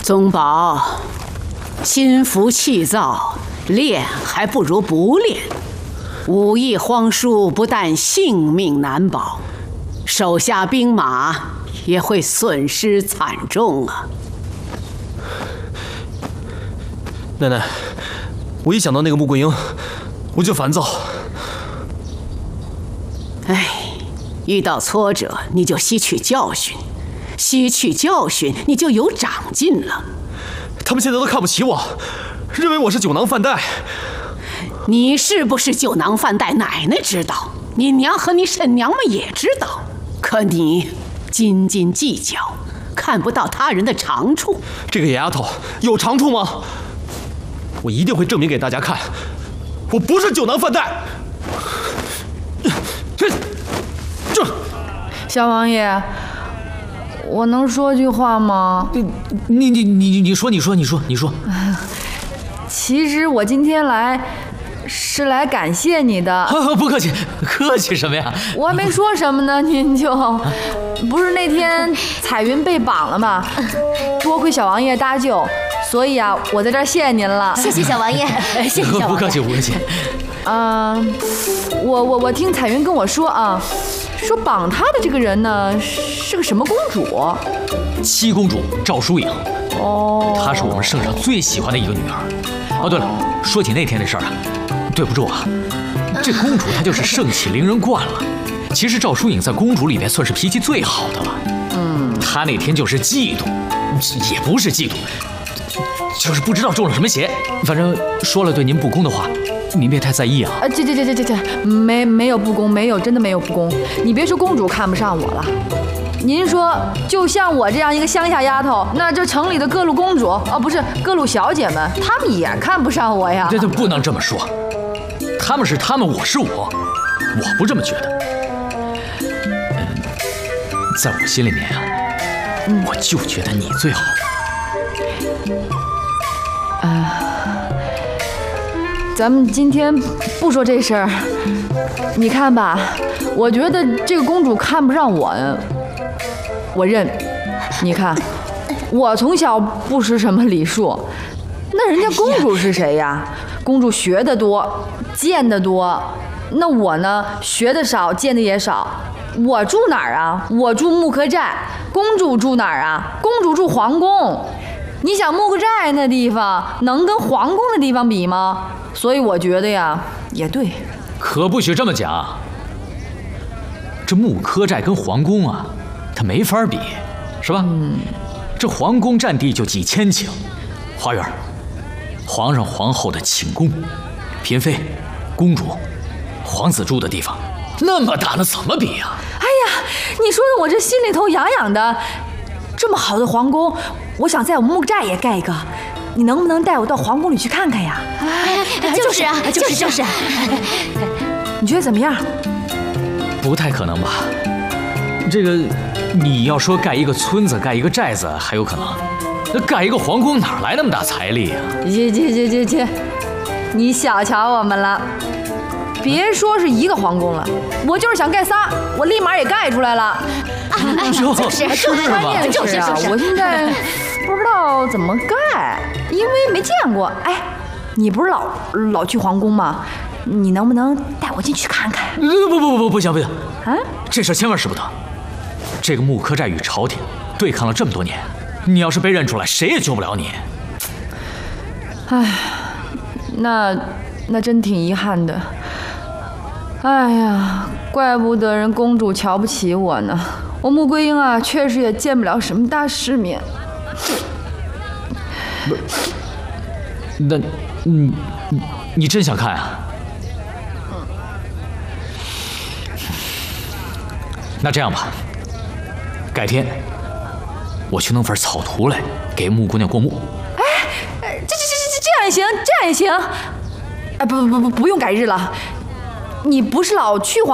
宗保，心浮气躁，练还不如不练。武艺荒疏，不但性命难保，手下兵马也会损失惨重啊！ 奶奶，我一想到那个穆桂英，我就烦躁。 哎，遇到挫折你就吸取教训，吸取教训你就有长进了。 他们现在都看不起我，认为我是酒囊饭袋。 你是不是酒囊饭袋，奶奶知道，你娘和你婶娘们也知道。可你斤斤计较，看不到他人的长处。 这个野丫头有长处吗？我一定会证明给大家看，我不是酒囊饭袋。这， 小王爷，我能说句话吗？ 你说。 其实我今天来是来感谢你的。 不客气，客气什么呀？ 我还没说什么呢，您就不是那天彩云被绑了吗？多亏小王爷搭救，所以啊，我在这儿谢谢您了。 谢谢小王爷，谢谢小王爷。 不客气，不客气。 我听彩云跟我说啊，说绑她的这个人呢是个什么公主？ 七公主赵淑颖。 哦， 她是我们圣上最喜欢的一个女儿。哦，对了，说起那天的事儿啊，对不住啊，这公主她就是盛气凌人惯了。其实赵淑颖在公主里面算是脾气最好的了。她那天就是嫉妒，也不是嫉妒，就是不知道中了什么邪。反正说了对您不公的话，您别太在意啊。 这，没有不公，没有，真的没有不公。你别说公主看不上我了，您说就像我这样一个乡下丫头，那这城里的各路公主，不是各路小姐们，她们也看不上我呀。 这不能这么说，她们是她们，我是我不这么觉得。在我心里面啊，我就觉得你最好。 咱们今天不说这事儿，你看吧，我觉得这个公主看不上我，我认。你看，我从小不识什么礼数，那人家公主是谁呀？公主学得多，见得多，那我呢，学得少，见得也少。我住哪儿啊？我住木柯寨。公主住哪儿啊？公主住皇宫。你想木柯寨那地方能跟皇宫的地方比吗？所以我觉得呀，也对。 可不许这么讲。这木柯寨跟皇宫啊，它没法比，是吧？这皇宫占地就几千顷，花园，皇上皇后的寝宫，嫔妃、公主、皇子住的地方，那么大，那怎么比呀？ 哎呀，你说的我这心里头痒痒的。这么好的皇宫，我想在我木寨也盖一个，你能不能带我到皇宫里去看看呀？ 就是啊，就是。 你觉得怎么样？ 不太可能吧？这个，你要说盖一个村子、盖一个寨子还有可能，那盖一个皇宫哪来那么大财力啊？ 切，你小瞧我们了。别说是一个皇宫了，我就是想盖仨，我立马也盖出来了。 就是啊，我现在不知道怎么盖，因为没见过。哎，你不是老去皇宫吗？你能不能带我进去看看？ 不行！ 啊， 这事千万使不得。这个木柯寨与朝廷对抗了这么多年，你要是被认出来，谁也救不了你。 哎，那真挺遗憾的。哎呀，怪不得人公主瞧不起我呢。我穆桂英啊，确实也见不了什么大世面。 那，你真想看啊？那这样吧，改天我去弄份草图来给穆姑娘过目。 哎，这样也行。哎，不用改日了。你不是老去